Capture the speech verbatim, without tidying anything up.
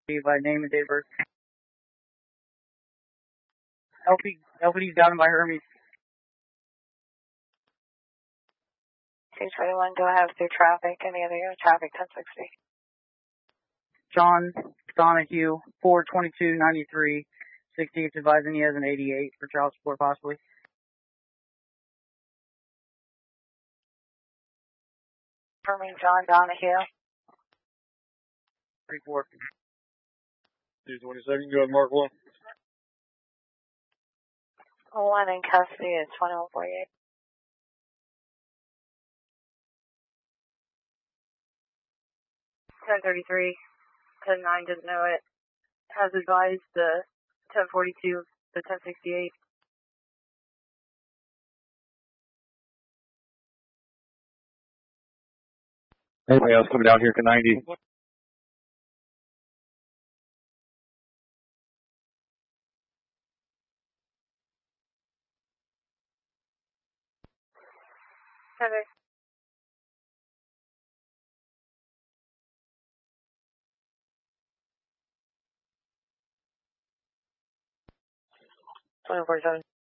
by name and date of birth. L P, L P D's down by Hermes. two twenty-one, go ahead through traffic. Any other traffic, ten sixty. John Donahue, four twenty-two ninety-three, sixty-eight, advising he has an eighty-eight for child support possibly. Confirming John Donahue. three four. two twenty-seven, go ahead, Mark one. One in custody is twenty-one forty-eight. ten thirty-three, ten nine doesn't know it. Has advised the ten forty-two, the ten sixty-eight. Anybody else coming down here to ninety? Heather. twenty-four seven.